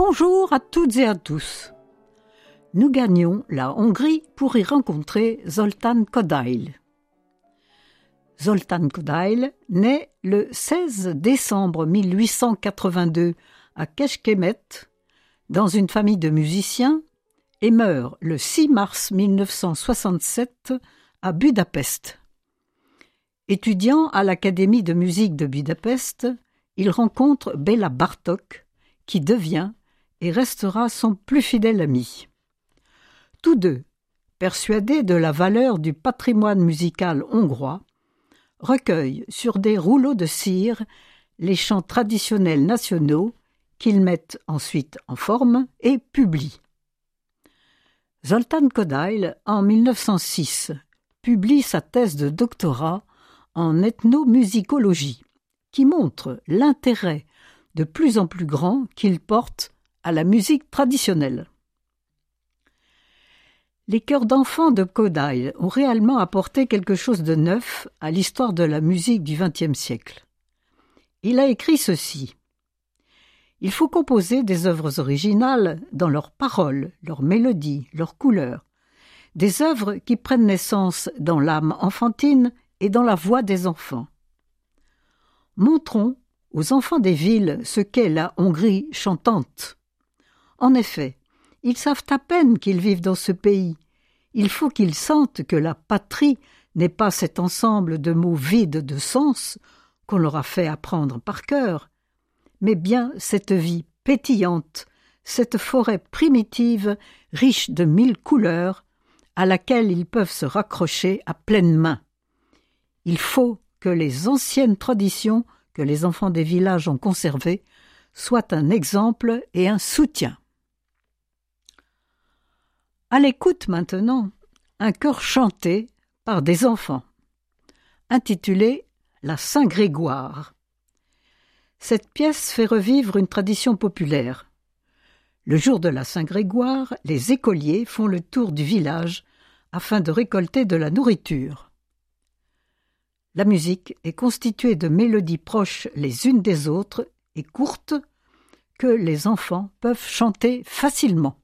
Bonjour à toutes et à tous. Nous gagnons la Hongrie pour y rencontrer Zoltán Kodály. Zoltán Kodály naît le 16 décembre 1882 à Kecskemét dans une famille de musiciens et meurt le 6 mars 1967 à Budapest. Étudiant à l'Académie de musique de Budapest, il rencontre Béla Bartók, qui devient et restera son plus fidèle ami. Tous deux, persuadés de la valeur du patrimoine musical hongrois, recueillent sur des rouleaux de cire les chants traditionnels nationaux qu'ils mettent ensuite en forme et publient. Zoltán Kodály, en 1906, publie sa thèse de doctorat en ethnomusicologie, qui montre l'intérêt de plus en plus grand qu'il porte à la musique traditionnelle. Les chœurs d'enfants de Kodály ont réellement apporté quelque chose de neuf à l'histoire de la musique du XXe siècle. Il a écrit ceci: « Il faut composer des œuvres originales dans leurs paroles, leurs mélodies, leurs couleurs, des œuvres qui prennent naissance dans l'âme enfantine et dans la voix des enfants. Montrons aux enfants des villes ce qu'est la Hongrie chantante. En effet, ils savent à peine qu'ils vivent dans ce pays. Il faut qu'ils sentent que la patrie n'est pas cet ensemble de mots vides de sens qu'on leur a fait apprendre par cœur, mais bien cette vie pétillante, cette forêt primitive riche de 1000 couleurs à laquelle ils peuvent se raccrocher à pleine main. Il faut que les anciennes traditions que les enfants des villages ont conservées soient un exemple et un soutien. » À l'écoute maintenant, un chœur chanté par des enfants, intitulé « La Saint-Grégoire ». Cette pièce fait revivre une tradition populaire. Le jour de la Saint-Grégoire, les écoliers font le tour du village afin de récolter de la nourriture. La musique est constituée de mélodies proches les unes des autres et courtes que les enfants peuvent chanter facilement.